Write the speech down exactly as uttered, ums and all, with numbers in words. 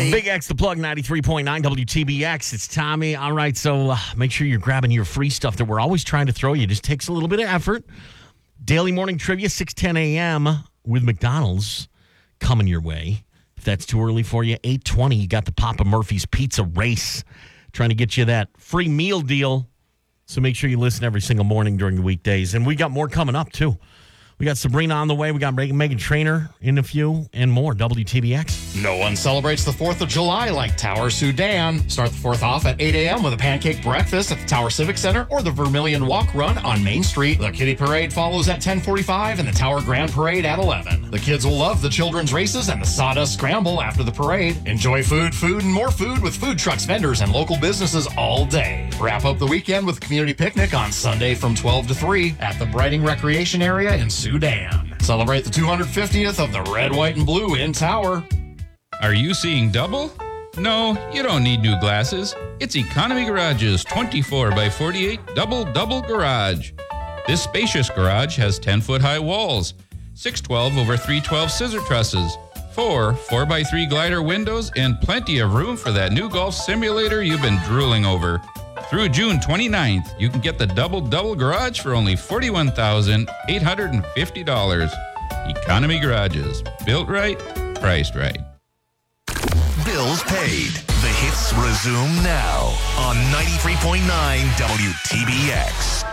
Today. Big X, the plug, ninety-three point nine W T B X. It's Tommy. All right, so uh, make sure you're grabbing your free stuff that we're always trying to throw you. It just takes a little bit of effort. Daily morning trivia, six ten a.m. with McDonald's coming your way. If that's too early for you, eight twenty, you got the Papa Murphy's Pizza Race trying to get you that free meal deal. So make sure you listen every single morning during the weekdays. And we got more coming up, too. We got Sabrina on the way. We got Megan Trainor in a few and more. W T B X. No one celebrates the fourth of July like Tower Sudan. Start the fourth off at eight a.m. with a pancake breakfast at the Tower Civic Center or the Vermilion Walk Run on Main Street. The Kitty Parade follows at ten forty-five and the Tower Grand Parade at eleven. The kids will love the children's races and the Sawdust Scramble after the parade. Enjoy food, food, and more food with food trucks, vendors, and local businesses all day. Wrap up the weekend with a community picnic on Sunday from twelve to three at the Brighting Recreation Area in Sudan. Celebrate the two hundred fiftieth of the Red, White, and Blue in Tower. Are you seeing double? No, you don't need new glasses. It's Economy Garage's twenty-four by forty-eight Double Double Garage. This spacious garage has ten-foot high walls, six twelve over three twelve scissor trusses, four four by three glider windows, and plenty of room for that new golf simulator you've been drooling over. Through June twenty-ninth, you can get the Double Double Garage for only forty-one thousand eight hundred fifty dollars. Economy Garages. Built right, priced right. Bills paid. The hits resume now on ninety-three point nine W T B X.